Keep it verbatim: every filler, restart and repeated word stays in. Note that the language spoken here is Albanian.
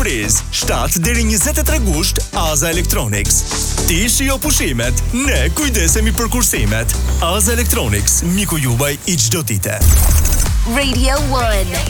surpriz, shtatë deri njëzet e tre gusht, Aza Electronics. Ti shijo pushimet, ne kujdesemi për kursimet. Aza Electronics, miku juaj i çdo dite. Radio one.